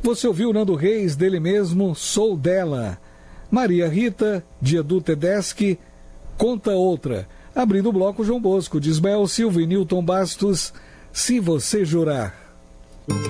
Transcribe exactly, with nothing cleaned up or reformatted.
Você ouviu Nando Reis, dele mesmo, Sou Dela. Maria Rita, de Edu Tedeschi, Conta Outra. Abrindo o bloco, João Bosco, de Ismael Silva e Newton Bastos, Se Você Jurar.